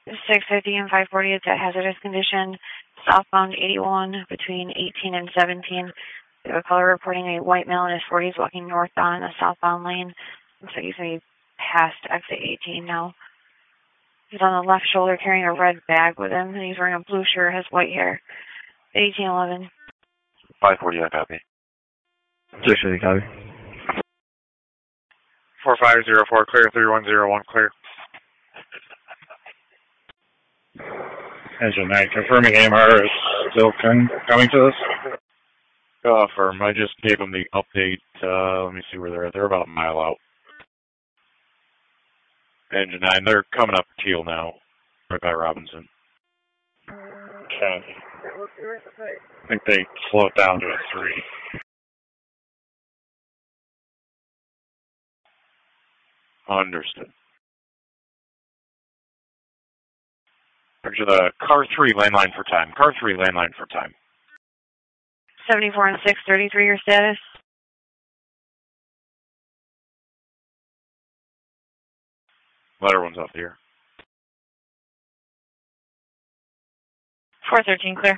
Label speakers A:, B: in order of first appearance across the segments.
A: 650 and 540, it's a hazardous condition. Southbound 81 between 18 and 17. We have a caller reporting a white male in his 40s walking northbound in the southbound lane. Looks like he's going to be past exit 18 now. He's on the left shoulder carrying a red bag with him, and he's wearing a blue shirt, has white hair. 1811.
B: 540, I copy.
C: 650, copy.
D: 4504, clear. 3101, clear.
E: Engine 9, confirming AMR is still coming to us?
B: Firm. I just gave them the update. Let me see where they're at. They're about a mile out. Engine 9, they're coming up Teal now, right by Robinson.
E: Okay. I think they slowed down to a 3.
B: Understood. Roger, the car 3 landline for time. Car 3 landline for time.
A: 74 and 633, your status?
B: Letter 1's off the air.
A: 413, clear.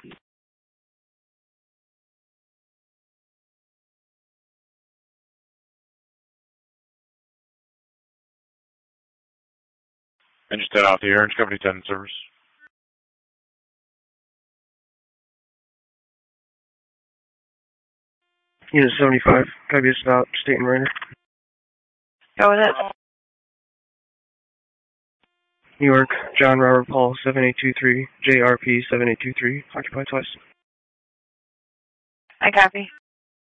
B: Engine 10 off the air. Engine Company 10 service.
C: Unit 75, copy, stop, state and Rainer.
A: Go with it.
C: New York, John Robert Paul, 7823, JRP 7823, occupied twice.
A: I copy.